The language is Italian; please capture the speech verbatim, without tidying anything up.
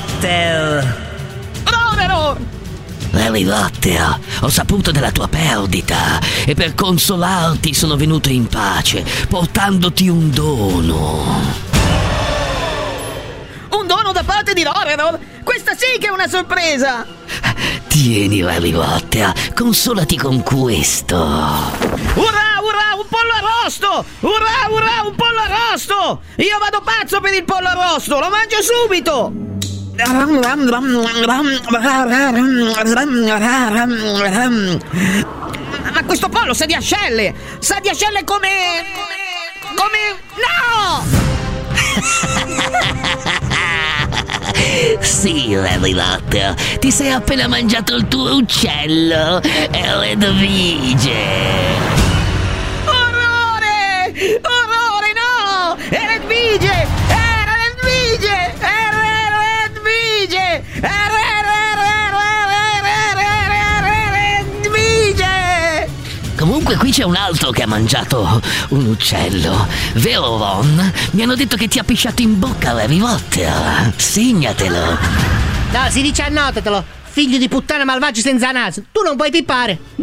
Potter! Ronero! Harry Potter, ho saputo della tua perdita e per consolarti sono venuto in pace, portandoti un dono. Un dono da parte di Ronero? Questa sì che è una sorpresa! Tieni, Harry Potter, consolati con questo. Urrà, urrà, un pollo arrosto! Urrà, urrà, un pollo arrosto! Io vado pazzo per il pollo arrosto, lo mangio subito! Ma questo pollo sa di ascelle! Sa di ascelle come... come... no! Sì, Harry Potter, ti sei appena mangiato il tuo uccello, Edvige. Orrore! Orrore, no! Era Edvige! Era Edvige! Era Edvige! Era Edvige! Comunque qui c'è un altro che ha mangiato un uccello, vero Ron? Mi hanno detto che ti ha pisciato in bocca Harry Potter, segnatelo. No, si dice annotatelo, figlio di puttana malvagio senza naso. Tu non puoi pippare.